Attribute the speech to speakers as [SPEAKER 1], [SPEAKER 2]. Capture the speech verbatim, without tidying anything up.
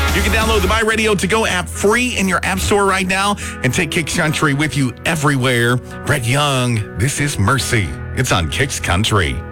[SPEAKER 1] You can download the My Radio To Go app free in your app store right now and take Kicks Country with you everywhere. Brett Young, this is Mercy. It's on Kicks Country.